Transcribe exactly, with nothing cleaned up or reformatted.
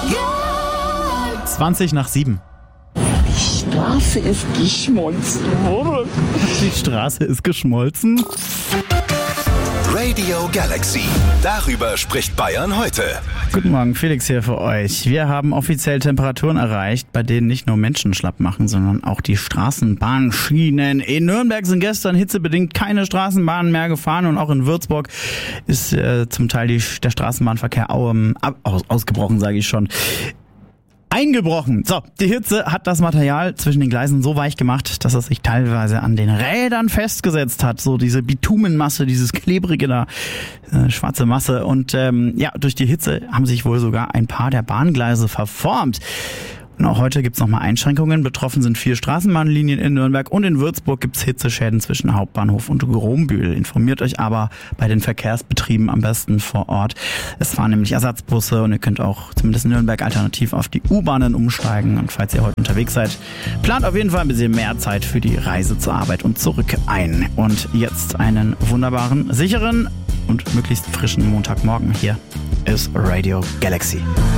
zwanzig nach sieben. Die Straße ist geschmolzen worden. Die Straße ist geschmolzen. Radio Galaxy. Darüber spricht Bayern heute. Guten Morgen, Felix hier für euch. Wir haben offiziell Temperaturen erreicht, bei denen nicht nur Menschen schlapp machen, sondern auch die Straßenbahnschienen. In Nürnberg sind gestern hitzebedingt keine Straßenbahnen mehr gefahren und auch in Würzburg ist äh, zum Teil die, der Straßenbahnverkehr ähm, aus, ausgebrochen, sage ich schon. Eingebrochen. So, die Hitze hat das Material zwischen den Gleisen so weich gemacht, dass es sich teilweise an den Rädern festgesetzt hat. So diese Bitumenmasse, dieses klebrige da, äh, schwarze Masse. Und ähm, ja, durch die Hitze haben sich wohl sogar ein paar der Bahngleise verformt. Und auch heute gibt's nochmal Einschränkungen. Betroffen sind vier Straßenbahnlinien in Nürnberg und in Würzburg gibt's Hitzeschäden zwischen Hauptbahnhof und Grombühl. Informiert euch aber bei den Verkehrsbetrieben am besten vor Ort. Es fahren nämlich Ersatzbusse und ihr könnt auch zumindest in Nürnberg alternativ auf die U-Bahnen umsteigen. Und falls ihr heute unterwegs seid, plant auf jeden Fall ein bisschen mehr Zeit für die Reise zur Arbeit und zurück ein. Und jetzt einen wunderbaren, sicheren und möglichst frischen Montagmorgen. Hier ist Radio Galaxy.